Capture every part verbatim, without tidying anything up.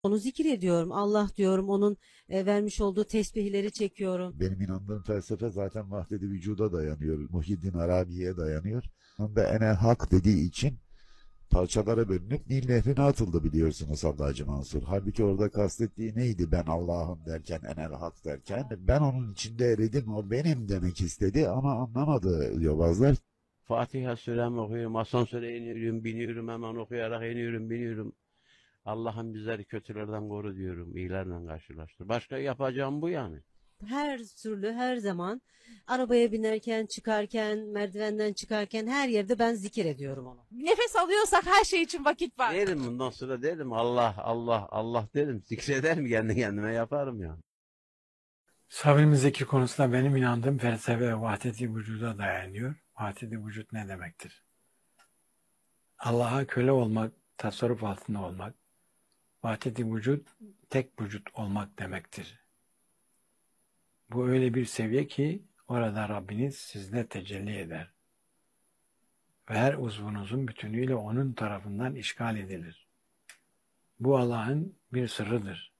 Onu zikrediyorum. Allah diyorum. Onun e, vermiş olduğu tesbihleri çekiyorum. Benim inandığım felsefe zaten vahdet-i vücuda dayanıyor. Muhyiddin Arabi'ye dayanıyor. Onda enel hak dediği için parçalara bölünüp Nil Nehri'ne atıldı biliyorsunuz Hallacı Mansur. Halbuki orada kastettiği neydi ben Allah'ım derken, enel hak derken? Ben onun içinde eridim, o benim demek istedi ama anlamadı yobazlar. Fatiha suremi okuyorum, asansöre iniyorum, biniyorum, hemen okuyarak iniyorum, biniyorum. Allah'ım bizleri kötülerden koru diyorum, iyilerle karşılaştır. Başka yapacağım bu yani. Her türlü, her zaman arabaya binerken, çıkarken, merdivenden çıkarken her yerde ben zikir ediyorum onu. Nefes alıyorsak her şey için vakit var. Derim bundan sonra derim Allah, Allah, Allah derim. Zikrederim kendi kendime yaparım ya. Sabır zikir konusunda benim inandığım felsefe vahdet-i vücuda dayanıyor. Vahdet-i vücut ne demektir? Allah'a köle olmak, tasarruf altında olmak, vahdet-i vücut tek vücut olmak demektir. Bu öyle bir seviye ki orada Rabbiniz sizde tecelli eder. Ve her uzvunuzun bütünüyle onun tarafından işgal edilir. Bu Allah'ın bir sırrıdır.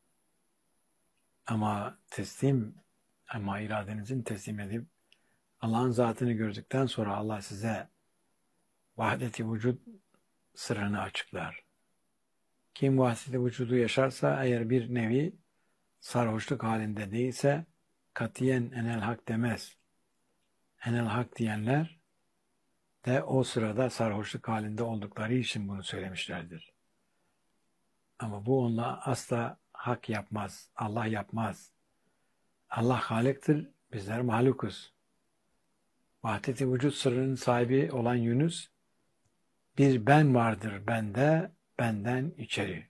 Ama teslim, ama iradenizin teslim edip Allah'ın zatını gördükten sonra Allah size vahdet-i vücut sırrını açıklar. Kim vahdet-i vücudu yaşarsa eğer bir nevi sarhoşluk halinde değilse katiyen enel hak demez. Enel hak diyenler de o sırada sarhoşluk halinde oldukları için bunu söylemişlerdir. Ama bu onunla asla hak yapmaz. Allah yapmaz. Allah Halik'tir, bizler mahlukuz. Vahdet-i vücut sırrının sahibi olan Yunus, bir ben vardır bende, benden içeri.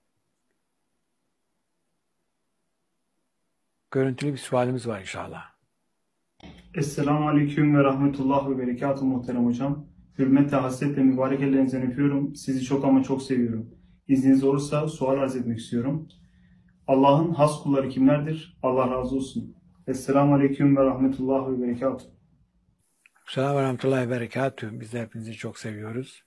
Görüntülü bir sualimiz var inşallah. Esselamu Aleyküm ve Rahmetullah ve Berekatuhu muhterem hocam. Hürmetle, hasretle mübarek ellerinizden öpüyorum. Sizi çok ama çok seviyorum. İzniniz olursa sual arz etmek istiyorum. Allah'ın has kulları kimlerdir? Allah razı olsun. Esselamu Aleyküm ve Rahmetullah ve Berekatuhu. Selamun Rahmetullahi ve Berekatuhu. Biz de hepinizi çok seviyoruz.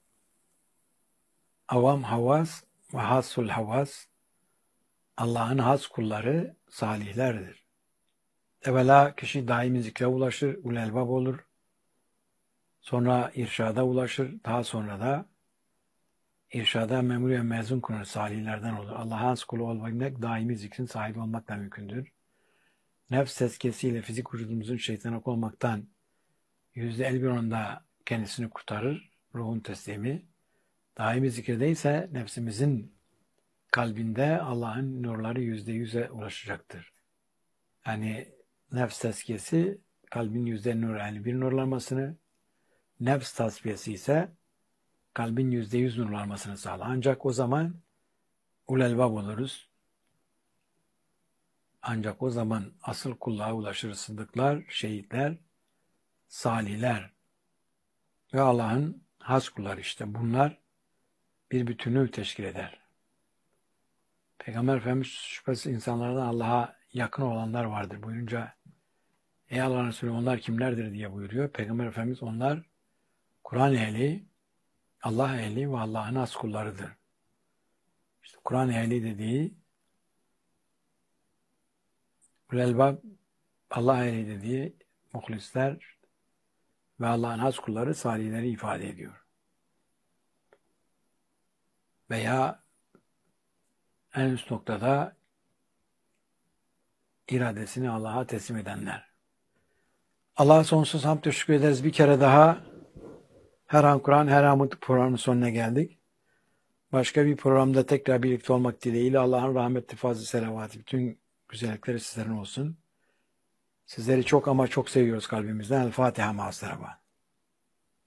Avam havas ve hasul havas, Allah'ın has kulları salihlerdir. Evvela kişi daimi zikre ulaşır, ulelbab olur. Sonra irşada ulaşır. Daha sonra da irşada memur ve mezun konu salihlerden olur. Allah'a has kulu olmak daimi zikrin sahibi olmakla mümkündür. Nefs tezkiyesiyle fizik vücudumuzun şeytana olmaktan yüzde elli bir onda kendisini kurtarır. Ruhun teslimi. Daimi zikirde ise nefsimizin kalbinde Allah'ın nurları yüzde yüze ulaşacaktır. Yani nefs tezkiyesi kalbin yüzde nur elli bir nurlanmasını, nefs tasfiyesi ise kalbin yüzde yüz nurlanmasını sağlar. Ancak o zaman ulelbab oluruz. Ancak o zaman asıl kulluğa ulaşır sıddıklar, şehitler, salihler ve Allah'ın has kulları işte. Bunlar bir bütünü teşkil eder. Peygamber Efendimiz şüphesiz insanlardan Allah'a yakın olanlar vardır buyurunca ey Allah'ın Resulü onlar kimlerdir diye buyuruyor. Peygamber Efendimiz onlar Kur'an ehli, Allah ehli ve Allah'ın has kullarıdır. İşte Kur'an ehli dediği ulelbab, Allah ehli dediği muhlisler ve Allah'ın has kulları salihleri ifade ediyor. Veya en üst noktada iradesini Allah'a teslim edenler. Allah'a sonsuz hamd teşekkür ederiz. Bir kere daha her an Kur'an, her an programın sonuna geldik. Başka bir programda tekrar birlikte olmak dileğiyle Allah'ın rahmeti, fazlı, selavatı, bütün güzellikleri sizlerin olsun. Sizleri çok ama çok seviyoruz kalbimizden. El Fatiha ma'as-salama.